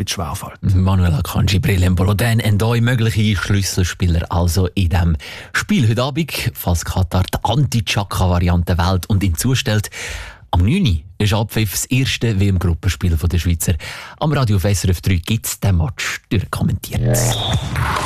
bisschen schwerfällt. Manuel Akanji, Brelembolo, dann neue mögliche Schlüsselspieler also in diesem Spiel heute Abend, falls Katar die Anti-Chaka-Variante wählt und ihn zustellt. Am 9. Uhr ist Abpfiff das erste WM-Gruppenspiel der Schweizer. Am Radio auf SRF 3 gibt es den Match durchkommentiert.